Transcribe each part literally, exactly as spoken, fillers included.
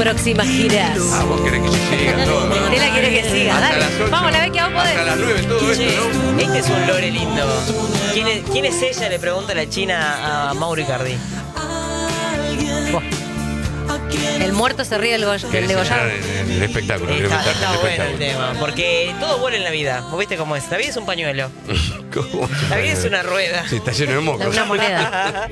próxima gira. Ah, vos querés que yo siga todo, ¿no? Usted la quiere que siga, Hasta dale. las ocho, Vamos, la ve que vos podés. Hasta las nueve todo Che, esto, ¿no? este es un lore lindo. ¿Quién es, quién es ella? Le pregunta la China a Mauro Icardi. Buah. El muerto se ríe del, go- del Querés degollado. entrar en el espectáculo. querés Está, meterte en está el bueno el espectáculo. tema, porque todo vuela en la vida. ¿Vos viste cómo es? La vida es un pañuelo. ¿Cómo? La vida es una rueda. Sí, está lleno de mocos. Una moneda.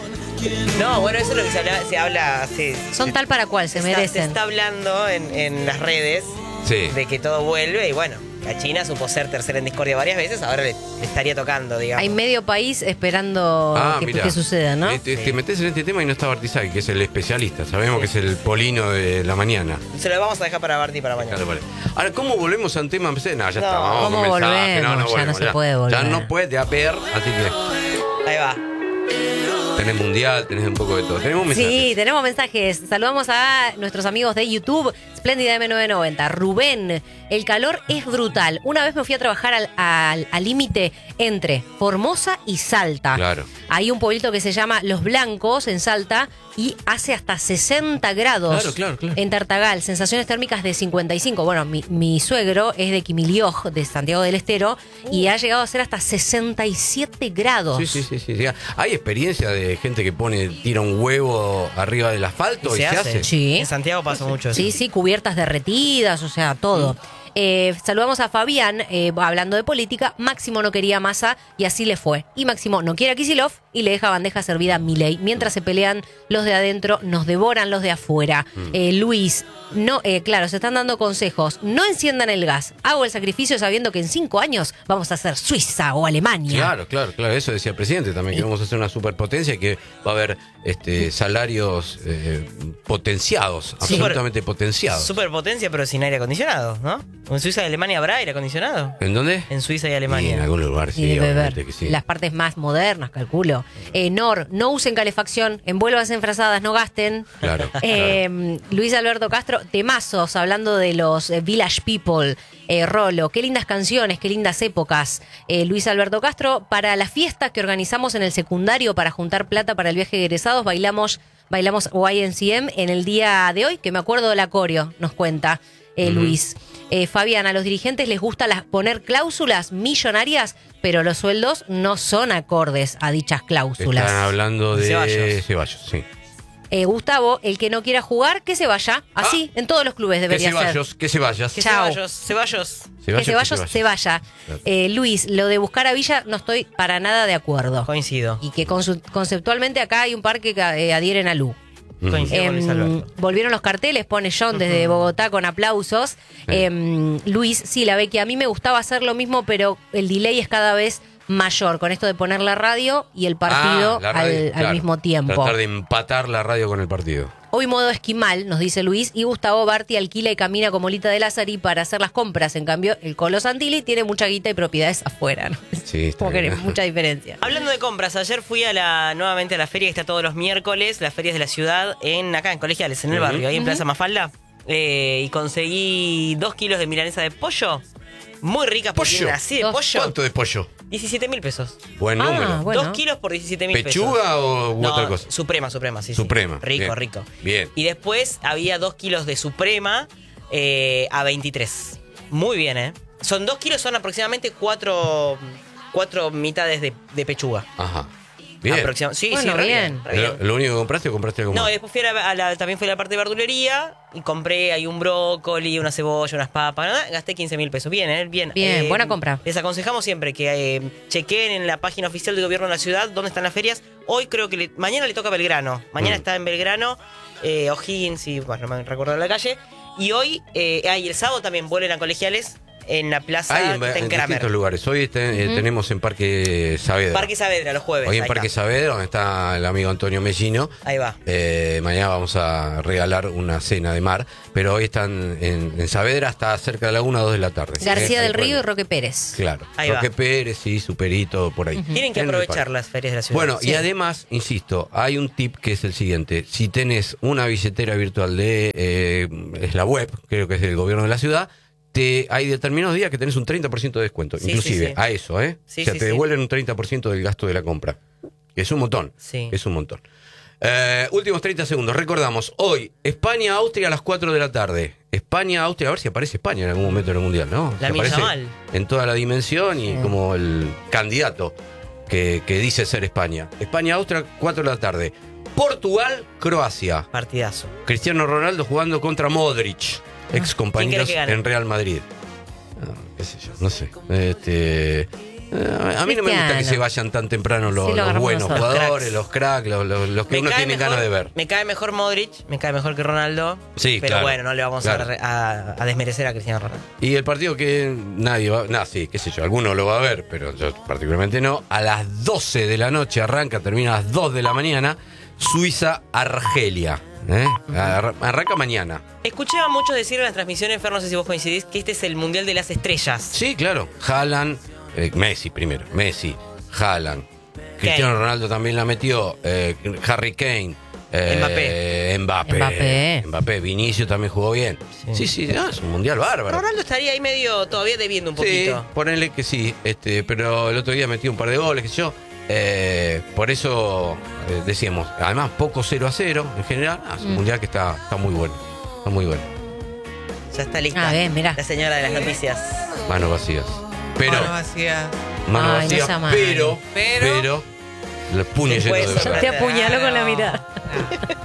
No, bueno, eso es lo que se habla, se habla se, Son tal para cual, se está, se merecen. está hablando en, en las redes Sí. de que todo vuelve y bueno, la China supo ser tercera en discordia varias veces, ahora le, le estaría tocando, digamos. Hay medio país esperando Ah, que, mirá. que suceda, ¿no? Te, te- Sí. te metés en este tema y no está Bartizay, que es el especialista. Sabemos que es el polino de la mañana. Se lo vamos a dejar para Barty para mañana. Claro, vale. Ahora, ¿cómo volvemos a un tema? No, ya No, está. Vamos ¿cómo con mensaje. volvemos? Ya no volvemos, se puede volver. Ya no puede haber, así que Ahí va. tenés mundial, tenés un poco de todo. Tenemos mensajes. Sí, tenemos mensajes. Saludamos a nuestros amigos de YouTube. Splendida M novecientos noventa. Rubén, el calor es brutal. Una vez me fui a trabajar al al- al límite entre Formosa y Salta. Claro. Hay un pueblito que se llama Los Blancos en Salta y hace hasta sesenta grados. Claro, claro, claro. En Tartagal, sensaciones térmicas de cincuenta y cinco. Bueno, mi, mi suegro es de Quimilioj, de Santiago del Estero, y ha llegado a ser hasta sesenta y siete grados. Sí, sí, sí, sí, sí. Hay experiencia de gente que pone, tira un huevo arriba del asfalto y, se, hace. Sí. En Santiago pasó mucho eso. Sí, sí, cubiertas derretidas, o sea, todo. Eh, saludamos a Fabián, eh, hablando de política. Máximo no quería Massa y así le fue. Y Máximo no quiere a Kicillof y le deja bandeja servida a Milei. Mientras se pelean los de adentro, nos devoran los de afuera. Eh, Luis, no, eh, claro, se están dando consejos. No enciendan el gas. Hago el sacrificio sabiendo que en cinco años vamos a ser Suiza o Alemania. Claro, claro, claro. Eso decía el presidente también, que vamos a hacer una superpotencia y que va a haber este, salarios eh, potenciados, Sí. absolutamente potenciados. Superpotencia, pero sin aire acondicionado, ¿no? ¿En Suiza y Alemania habrá aire acondicionado? ¿En dónde? En Suiza y Y Alemania. en algún lugar, Y sí, debe obviamente haber que sí. las partes más modernas, calculo. Eh, Nor, no usen calefacción, envuélvanse en frazadas, no gasten. Claro, Eh, Luis Alberto Castro, temazos, hablando de los eh, Village People. Eh, Rolo, qué lindas canciones, qué lindas épocas. Eh, Luis Alberto Castro, para las fiestas que organizamos en el secundario para juntar plata para el viaje de egresados, bailamos, bailamos Y M C M en el día de hoy, que me acuerdo de la coreo, nos cuenta eh, Ujú. Luis. Eh, Fabián, a los dirigentes les gusta las, poner cláusulas millonarias, pero los sueldos no son acordes a dichas cláusulas. Están hablando de Ceballos. Ceballos, sí. Eh, Gustavo, el que no quiera jugar, que se vaya. Así, en todos los clubes Que debería Ceballos, ser. que Ceballos. Que Chao. Ceballos, Ceballos. Que Ceballos se vaya. Claro. Eh, Luis, lo de buscar a Villa no estoy para nada de acuerdo. Coincido. Y que consu- conceptualmente acá hay un par que eh, adhieren a Lu. Ujú. Coincido con Luis Em, Alberto. volvieron los carteles, pone John desde Bogotá con aplausos. Em, Luis, sí, la ve que a mí me gustaba hacer lo mismo, pero el delay es cada vez mayor con esto de poner la radio y el partido Ah, la radio, al, al claro. mismo tiempo. Tratar de empatar la radio con el partido. Hoy modo esquimal, nos dice Luis, y Gustavo Barti alquila y camina como Lita de Lázari para hacer las compras. En cambio, el Colo Santilli tiene mucha guita y propiedades afuera, ¿no? Sí, está Como que bien. hay mucha diferencia. Hablando de compras, ayer fui a la nuevamente a la feria que está todos los miércoles, las ferias de la ciudad, en acá en Colegiales, en el Ujú. barrio, ahí en Plaza Mafalda. Eh, y conseguí dos kilos de milanesa de pollo. Muy ricas, porque ¿Pollo? tienen así de Dos. pollo. ¿Cuánto de pollo? diecisiete mil pesos. Buen Ah, número. bueno. Dos kilos por diecisiete mil pesos. ¿Pechuga o u No, otra cosa? Suprema, Suprema, sí. sí. Suprema. Rico, Bien. rico. Bien. Y después había dos kilos de Suprema eh, a veintitrés. Muy bien, ¿eh? Son dos kilos, son aproximadamente cuatro, cuatro mitades de, de pechuga. Ajá. Bien. Aproxima- Sí, Bueno, sí, re bien. re bien. ¿Lo, lo único que compraste o compraste algo No, más? después fui a la, a la- también fui a la parte de verdulería y compré ahí un brócoli, una cebolla, unas papas. ¿no? Gasté quince mil pesos. Bien, ¿eh? Bien. Bien, Eh, buena compra. Les aconsejamos siempre que eh, chequeen en la página oficial del gobierno de la ciudad dónde están las ferias. Hoy creo que le- mañana le toca a Belgrano. Mañana Mm. está en Belgrano, eh, O'Higgins y bueno, no me recuerdo la calle. Y hoy, eh, ah, y el sábado también vuelven a Colegiales en la plaza Hay que en, está en en Kramer. distintos lugares. Hoy este- eh, tenemos en Parque Saavedra. Parque Saavedra, los jueves. Hoy en ahí Parque está. Saavedra, donde está el amigo Antonio Mellino. Ahí va. Eh, mañana vamos a regalar una cena de mar, pero hoy están en, en Saavedra hasta cerca de la una o dos de la tarde. García Eh, del ahí Río y pueden- Roque Pérez. Claro. Ahí va. Roque Pérez, sí, Superito, por ahí. Tienen que En el aprovechar parque. las ferias de la ciudad. Bueno, Sí. y además, insisto, hay un tip que es el siguiente. Si tenés una billetera virtual de, eh, es la web, creo que es del gobierno de la ciudad, te, hay determinados días que tenés un treinta por ciento de descuento. Sí, inclusive, sí, sí. a eso, ¿eh? Sí, o sea, sí, te sí. devuelven un treinta por ciento del gasto de la compra. Es un montón. Sí. Es un montón. Eh, últimos treinta segundos. Recordamos, hoy, España-Austria a las cuatro de la tarde. España-Austria, a ver si aparece España en algún momento en el Mundial, ¿no? La Si aparece Yamal. en toda la dimensión y como el candidato que, que dice ser España. España-Austria, cuatro de la tarde. Portugal-Croacia. Partidazo. Cristiano Ronaldo jugando contra Modric, ex compañeros ¿Quién cree que gane? en Real Madrid. No, qué sé yo, no sé. Este, eh, a mí no me gusta que Cristiano. se vayan tan temprano los, Sí, lo los agarramos buenos nosotros. jugadores, los cracks, los, los- los que Me uno cae tiene mejor- ganas de ver. Me cae mejor Modric, me cae mejor que Ronaldo. Sí, pero claro, bueno, no le vamos claro. a, re- a- a desmerecer a Cristiano Ronaldo. Y el partido que nadie va, nada, sí, qué sé yo, alguno lo va a ver, pero yo particularmente no. A las doce de la noche arranca, termina a las dos de la mañana, Suiza-Argelia. ¿eh? Ar- Arranca mañana. Escuché a muchos decir en las transmisiones, Fer, no sé si vos coincidís, que este es el Mundial de las Estrellas. Sí, claro. Haaland, eh, Messi primero, Messi, Haaland. Cristiano Ronaldo también la metió, eh, Harry Kane. eh, Mbappé. Mbappé. Mbappé. Mbappé. Vinicius también jugó bien. Sí, sí, no, es un mundial bárbaro. Ronaldo estaría ahí medio todavía debiendo un Sí, poquito. ponele que sí, este, pero el otro día metió un par de goles, qué sé yo. Eh, por eso eh, decíamos, además poco cero a cero en general. Ah, es un Mm. mundial que está, está muy bueno. Está muy bueno. Ya está lista. Ah, bien, mirá. La señora de las noticias. Manos vacías. Pero, Mano vacía. manos Ay, no vacías, sea malo. pero, Pero- pero, el puño Se lleno puede de verdad. sorprender. Te apuñaló con la Claro. mirada. Ah.